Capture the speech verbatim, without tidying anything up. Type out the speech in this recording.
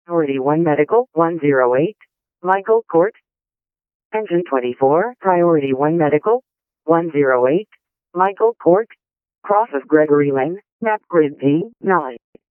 Priority one Medical, one oh eight, Michael Court. Engine twenty-four, Priority one Medical, one oh eight, Michael Court. Cross of Gregory Lane, map grid P nine.